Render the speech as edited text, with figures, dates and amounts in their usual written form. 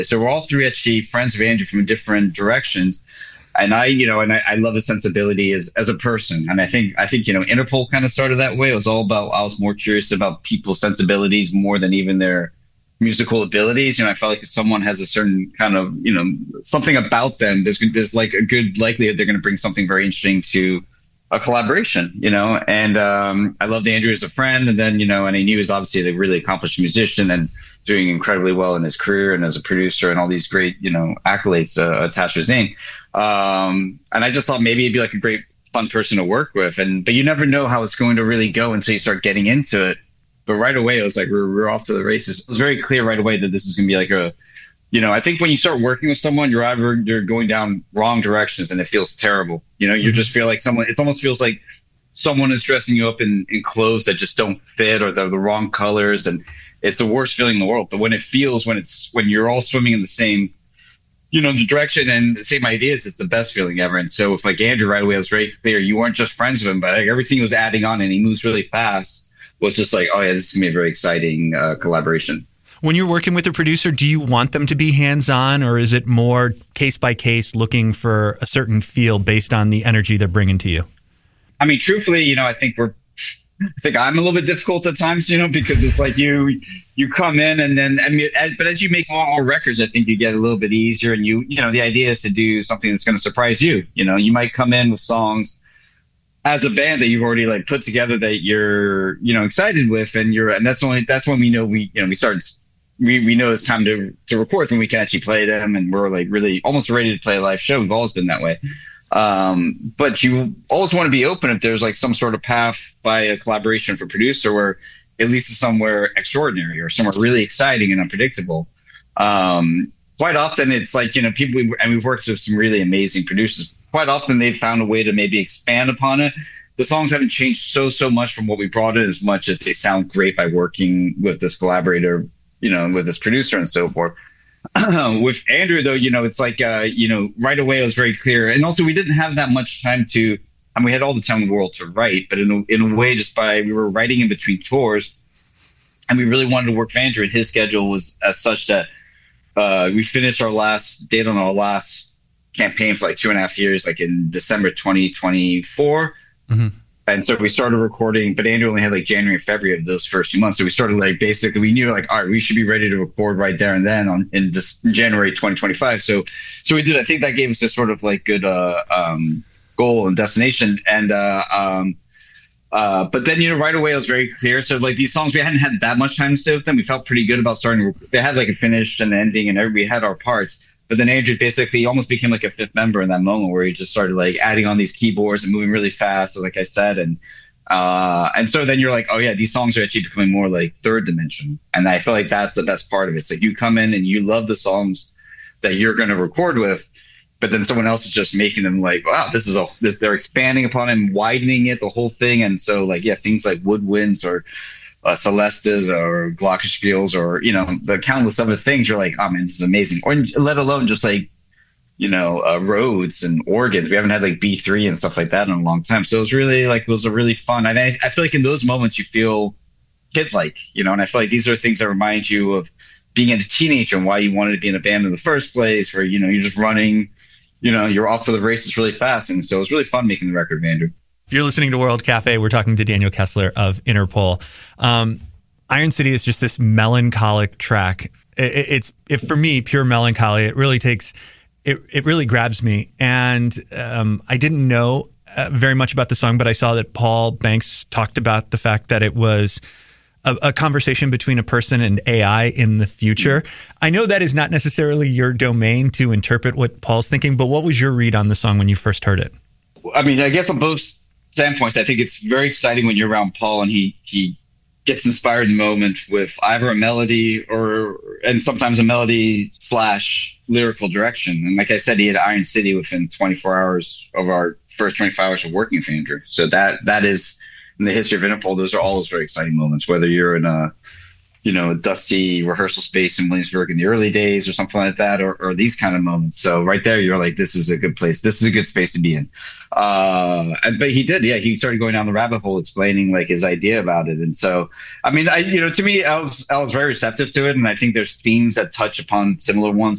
So we're all three actually friends of Andrew from different directions. And I love his sensibility as a person. And I think, Interpol kind of started that way. It was all about, I was more curious about people's sensibilities more than even their musical abilities. I felt like if someone has a certain kind of, something about them, there's like a good likelihood they're going to bring something very interesting to a collaboration, and I loved Andrew as a friend. And then, and I knew he was obviously a really accomplished musician and doing incredibly well in his career and as a producer and all these great, accolades attached to his name. And I just thought maybe he'd be like a great, fun person to work with. But you never know how it's going to really go until you start getting into it. But right away, it was like, we're off to the races. It was very clear right away that this is going to be like I think when you start working with someone, you're going down wrong directions and it feels terrible. You just feel like it almost feels like someone is dressing you up in clothes that just don't fit or they're the wrong colors. And it's the worst feeling in the world. But when you're all swimming in the same, the direction and the same ideas, it's the best feeling ever. And so with like Andrew right away, it was very clear you weren't just friends with him, but like everything he was adding on and he moves really fast was just like, oh yeah, this is gonna be a very exciting collaboration. When you're working with a producer, do you want them to be hands-on, or is it more case by case, looking for a certain feel based on the energy they're bringing to you? I mean, truthfully, I think I'm a little bit difficult at times, because it's like you come in and then, but as you make a lot more records, I think you get a little bit easier. And the idea is to do something that's going to surprise you. You might come in with songs as a band that you've already like put together that you're, excited with, and that's when we know we know it's time to record, when we can actually play them, and we're like really almost ready to play a live show. We've always been that way. But you always want to be open if there's like some sort of path by a collaboration for producer where it leads to somewhere extraordinary or somewhere really exciting and unpredictable. Quite often it's like, we've worked with some really amazing producers. Quite often they've found a way to maybe expand upon it. The songs haven't changed so much from what we brought in, as much as they sound great by working with this collaborator, with this producer and so forth. With Andrew, though, it's like, right away it was very clear. And also we didn't have that much time we had all the time in the world to write, but in a way, we were writing in between tours, and we really wanted to work with Andrew, and his schedule was as such that we finished our last date on our last campaign for like 2.5 years, like in December 2024. Mm-hmm. And so we started recording, but Andrew only had like January and February of those first 2 months. So we started like, basically we knew like, all right, we should be ready to record right there and then in January 2025. So we did. I think that gave us this sort of like good goal and destination. And but then, right away it was very clear. So like these songs, we hadn't had that much time to stay with them. We felt pretty good about starting. They had like a finish and ending, and we had our parts. But then Andrew basically almost became like a fifth member in that moment, where he just started like adding on these keyboards and moving really fast, like I said. And so then you're like, oh yeah, these songs are actually becoming more like third dimension. And I feel like that's the best part of it. It's like you come in and you love the songs that you're going to record with, but then someone else is just making them like, wow, they're expanding upon it and widening it, the whole thing. And so like, yeah, things like Woodwinds or Celestas or Glockenspiels or, the countless other things, you're like, oh man, this is amazing. Or let alone just like, Rhodes and organs. We haven't had like B3 and stuff like that in a long time. So it was really like, it was a really fun. And I feel like in those moments you feel kid-like, and I feel like these are things that remind you of being a teenager and why you wanted to be in a band in the first place, where, you're just running, you're off to the races really fast. And so it was really fun making the record, Andrew. If you're listening to World Cafe, we're talking to Daniel Kessler of Interpol. Iron City is just this melancholic track. It's for me, pure melancholy. It really it really grabs me. And I didn't know very much about the song, but I saw that Paul Banks talked about the fact that it was a conversation between a person and AI in the future. I know that is not necessarily your domain to interpret what Paul's thinking, but what was your read on the song when you first heard it? I mean, I guess on both standpoints, I think it's very exciting when you're around Paul and he gets inspired in the moment with either a melody and sometimes a melody / lyrical direction. And like I said, he had Iron City within 24 hours of our first 25 hours of working with Andrew. So that is, in the history of Interpol, those are always very exciting moments, whether you're in a dusty rehearsal space in Williamsburg in the early days or something like that, or these kind of moments. So right there, you're like, this is a good place. This is a good space to be in. But he did, yeah. He started going down the rabbit hole, explaining like his idea about it. And so, I mean, to me, I was very receptive to it. And I think there's themes that touch upon similar ones